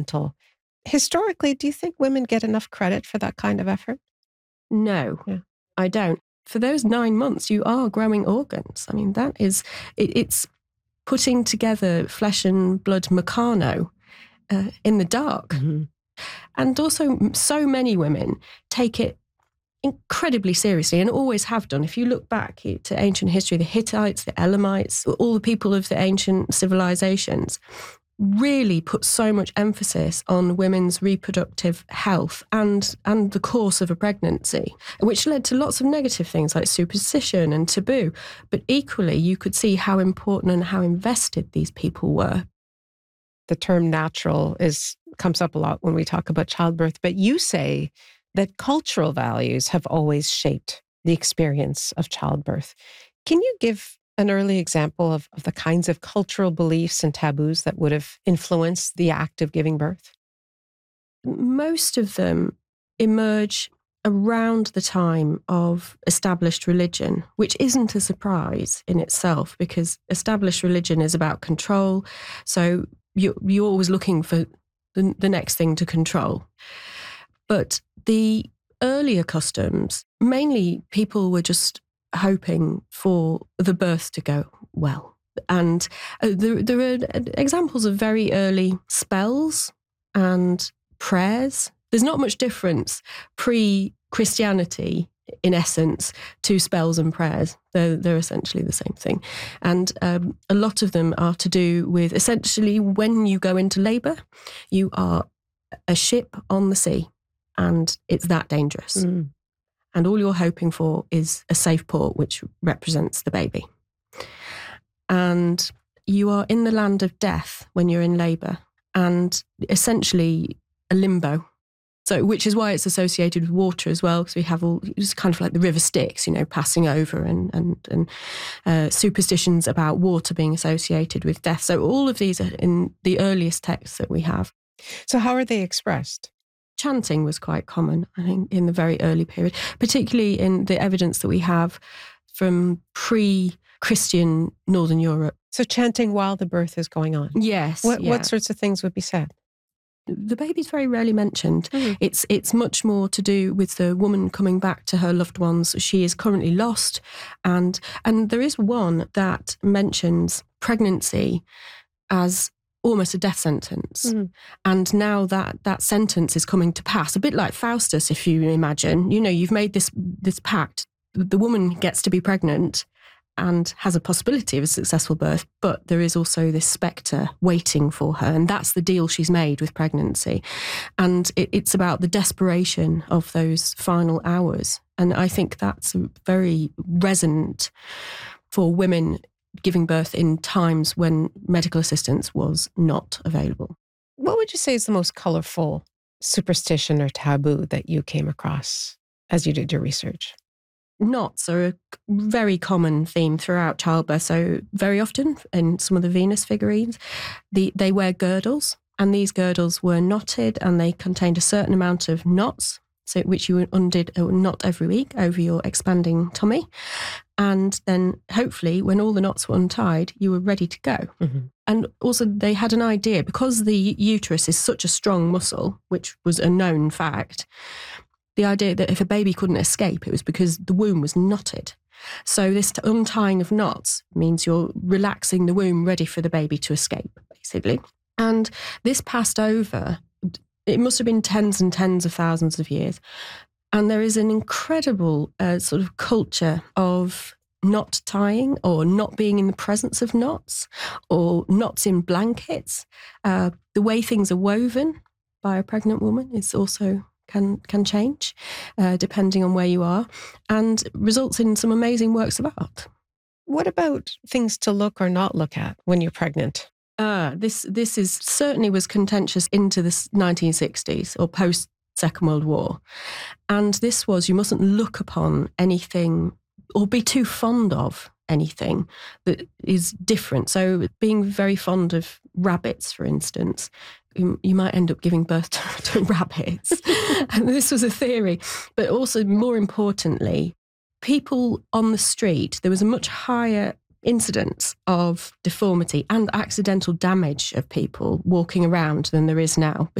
detrimental. Historically, do you think women get enough credit for that kind of effort? No, Yeah. I don't. For those 9 months, you are growing organs. I mean, it's putting together flesh and blood Meccano in the dark. Mm-hmm. And also, so many women take it incredibly seriously and always have done. If you look back to ancient history, the Hittites, the Elamites, all the people of the ancient civilizations really put so much emphasis on women's reproductive health and the course of a pregnancy, which led to lots of negative things like superstition and taboo. But equally, you could see how important and how invested these people were. The term natural comes up a lot when we talk about childbirth, but you say that cultural values have always shaped the experience of childbirth. Can you give an early example of the kinds of cultural beliefs and taboos that would have influenced the act of giving birth? Most of them emerge around the time of established religion, which isn't a surprise in itself, because established religion is about control. So you're always looking for the next thing to control. But the earlier customs, mainly people were just hoping for the birth to go well. And there are examples of very early spells and prayers. There's not much difference pre-Christianity, in essence, to spells and prayers. They're essentially the same thing. And a lot of them are to do with, essentially, when you go into labour, you are a ship on the sea, and it's that dangerous. Mm. And all you're hoping for is a safe port, which represents the baby. And you are in the land of death when you're in labour, and essentially a limbo. So, which is why it's associated with water as well, because we have it's kind of like the river Styx, passing over, and superstitions about water being associated with death. So all of these are in the earliest texts that we have. So how are they expressed? Chanting was quite common, I think, in the very early period, particularly in the evidence that we have from pre-Christian Northern Europe. So chanting while the birth is going on? Yes. What sorts of things would be said? The baby's very rarely mentioned. Mm. It's much more to do with the woman coming back to her loved ones. She is currently lost. And there is one that mentions pregnancy as almost a death sentence. Mm. And now that sentence is coming to pass, a bit like Faustus, if you imagine. You've made this pact. The woman gets to be pregnant and has a possibility of a successful birth, but there is also this spectre waiting for her, and that's the deal she's made with pregnancy. And it's about the desperation of those final hours. And I think that's very resonant for women giving birth in times when medical assistance was not available. What would you say is the most colourful superstition or taboo that you came across as you did your research? Knots are a very common theme throughout childbirth. So very often in some of the Venus figurines, they wear girdles, and these girdles were knotted and they contained a certain amount of knots, so which you undid a knot every week over your expanding tummy. And then hopefully when all the knots were untied, you were ready to go. Mm-hmm. And also they had an idea, because the uterus is such a strong muscle, which was a known fact, the idea that if a baby couldn't escape, it was because the womb was knotted. So this untying of knots means you're relaxing the womb, ready for the baby to escape, basically. And this passed over, it must have been tens and tens of thousands of years. And there is an incredible sort of culture of knot tying, or not being in the presence of knots, or knots in blankets. The way things are woven by a pregnant woman is also can change depending on where you are, and results in some amazing works of art. What about things to look or not look at when you're pregnant? This is certainly was contentious into the 1960s or post Second World War. And this was, you mustn't look upon anything or be too fond of anything that is different. So being very fond of rabbits, for instance, you might end up giving birth to rabbits. And this was a theory. But also, more importantly, people on the street, there was a much higher incidence of deformity and accidental damage of people walking around than there is now.